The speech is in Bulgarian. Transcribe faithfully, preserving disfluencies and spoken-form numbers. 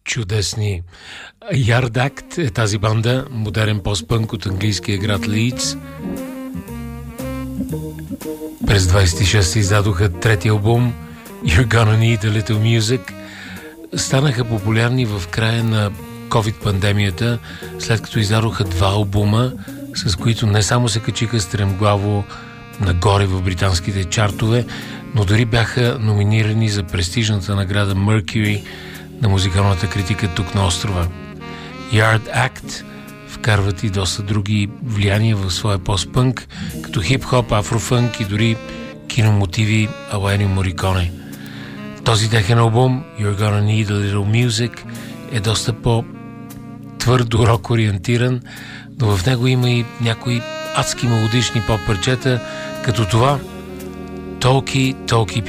чудесни. Yard Act е тази банда, модерен пост-пънк от английския град Лийдс. През двайсет и шеста издадоха трети албум You're Gonna Need a Little Music. Станаха популярни в края на ковид-пандемията, след като издадоха два албума, с които не само се качиха стремглаво нагоре в британските чартове, но дори бяха номинирани за престижната награда Mercury на музикалната критика тук на острова. Yard Act вкарват и доста други влияния в своя пост-пънк, като хип-хоп, афрофънк и дори киномотиви ала Енио Мориконе. Този техен албум You're Gonna Need a Little Music е доста по-твърдо рок-ориентиран, но в него има и някои адски мелодични поп-парчета, като това Talky Talky